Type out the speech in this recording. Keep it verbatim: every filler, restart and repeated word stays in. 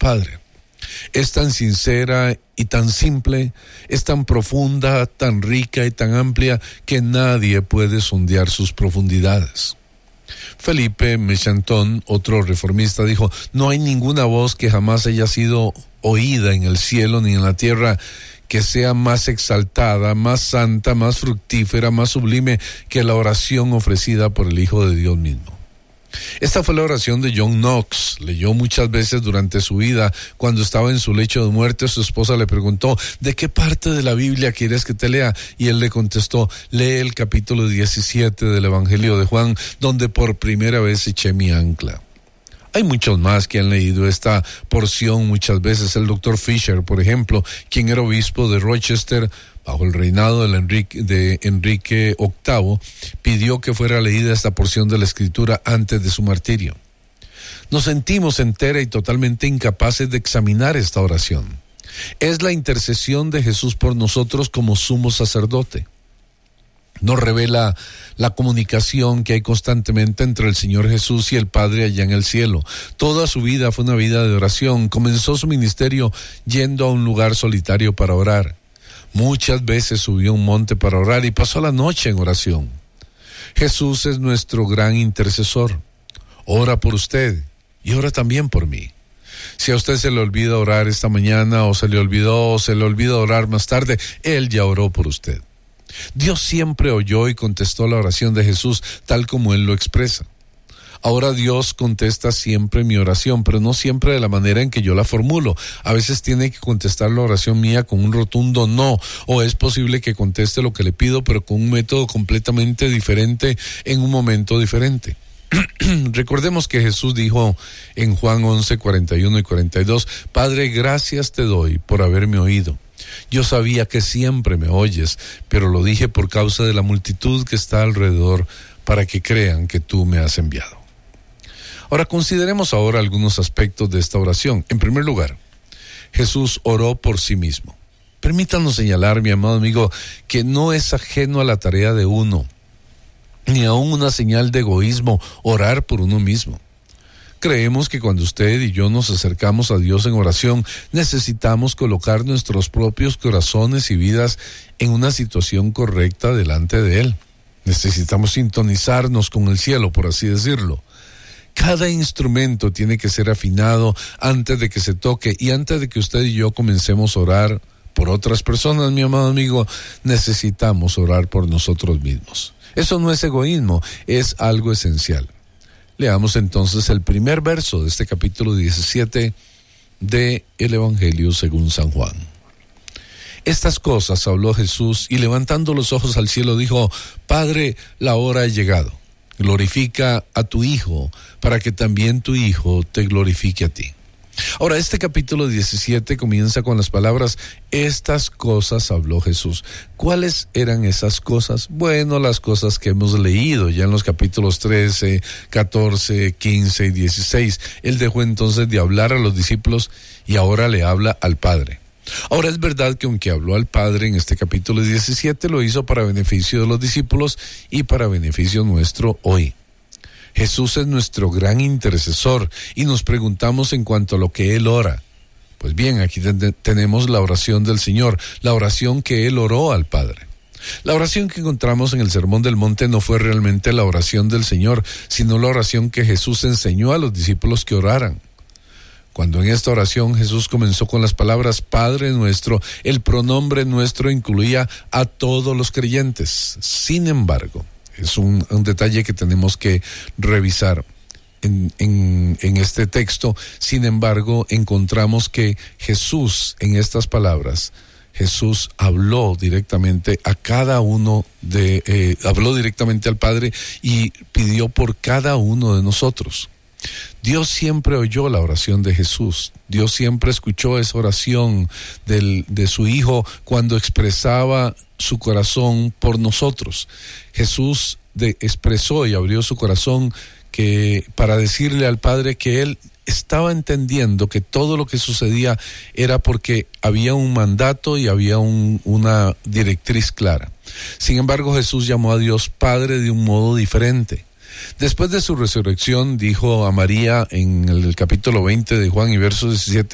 Padre. Es tan sincera y tan simple, es tan profunda, tan rica y tan amplia que nadie puede sondear sus profundidades. Felipe Melanchthon, otro reformista, dijo: no hay ninguna voz que jamás haya sido oída en el cielo ni en la tierra que sea más exaltada, más santa, más fructífera, más sublime que la oración ofrecida por el Hijo de Dios mismo. Esta fue la oración de John Knox. Leyó muchas veces durante su vida. Cuando estaba en su lecho de muerte, su esposa le preguntó: ¿de qué parte de la Biblia quieres que te lea? Y él le contestó: lee el capítulo diecisiete del Evangelio de Juan, donde por primera vez eché mi ancla. Hay muchos más que han leído esta porción muchas veces. El doctor Fisher, por ejemplo, quien era obispo de Rochester bajo el reinado de Enrique, de Enrique octavo, pidió que fuera leída esta porción de la Escritura antes de su martirio. Nos sentimos entera y totalmente incapaces de examinar esta oración. Es la intercesión de Jesús por nosotros como sumo sacerdote. Nos revela la comunicación que hay constantemente entre el Señor Jesús y el Padre allá en el cielo. Toda su vida fue una vida de oración. Comenzó su ministerio yendo a un lugar solitario para orar. Muchas veces subió a un monte para orar y pasó la noche en oración. Jesús es nuestro gran intercesor. Ora por usted y ora también por mí. Si a usted se le olvida orar esta mañana, o se le olvidó, o se le olvida orar más tarde, Él ya oró por usted. Dios siempre oyó y contestó la oración de Jesús tal como Él lo expresa. Ahora Dios contesta siempre mi oración, pero no siempre de la manera en que yo la formulo. A veces tiene que contestar la oración mía con un rotundo no, o es posible que conteste lo que le pido, pero con un método completamente diferente en un momento diferente. Recordemos que Jesús dijo en Juan once, cuarenta y uno y cuarenta y dos, Padre, gracias te doy por haberme oído. Yo sabía que siempre me oyes, pero lo dije por causa de la multitud que está alrededor, para que crean que tú me has enviado. Ahora consideremos ahora algunos aspectos de esta oración. En primer lugar, Jesús oró por sí mismo. Permítanos señalar, mi amado amigo, que no es ajeno a la tarea de uno, ni aún una señal de egoísmo, orar por uno mismo. Creemos que cuando usted y yo nos acercamos a Dios en oración, necesitamos colocar nuestros propios corazones y vidas en una situación correcta delante de Él. Necesitamos sintonizarnos con el cielo, por así decirlo. Cada instrumento tiene que ser afinado antes de que se toque, y antes de que usted y yo comencemos a orar por otras personas, mi amado amigo, necesitamos orar por nosotros mismos. Eso no es egoísmo, es algo esencial. Leamos entonces el primer verso de este capítulo diecisiete de el Evangelio según San Juan. Estas cosas habló Jesús y levantando los ojos al cielo dijo: Padre, la hora ha llegado. Glorifica a tu Hijo, para que también tu Hijo te glorifique a ti. Ahora, este capítulo diecisiete comienza con las palabras: estas cosas habló Jesús. ¿Cuáles eran esas cosas? Bueno, las cosas que hemos leído ya en los capítulos trece, catorce, quince y dieciséis. Él dejó entonces de hablar a los discípulos y ahora le habla al Padre. Ahora, es verdad que aunque habló al Padre en este capítulo diecisiete, lo hizo para beneficio de los discípulos y para beneficio nuestro hoy. Jesús es nuestro gran intercesor y nos preguntamos en cuanto a lo que Él ora. Pues bien, aquí ten- tenemos la oración del Señor, la oración que Él oró al Padre. La oración que encontramos en el Sermón del Monte no fue realmente la oración del Señor, sino la oración que Jesús enseñó a los discípulos que oraran. Cuando en esta oración Jesús comenzó con las palabras Padre nuestro, el pronombre nuestro incluía a todos los creyentes. Sin embargo, es un, un detalle que tenemos que revisar en, en, en este texto. Sin embargo, encontramos que Jesús, en estas palabras, Jesús habló directamente a cada uno de, eh, habló directamente al Padre y pidió por cada uno de nosotros. Dios siempre oyó la oración de Jesús. Dios siempre escuchó esa oración del, de su Hijo cuando expresaba su corazón por nosotros. Jesús de, expresó y abrió su corazón que, para decirle al Padre que Él estaba entendiendo que todo lo que sucedía era porque había un mandato y había un, una directriz clara. Sin embargo, Jesús llamó a Dios Padre de un modo diferente. Después de su resurrección, dijo a María en el capítulo veinte de Juan y verso diecisiete,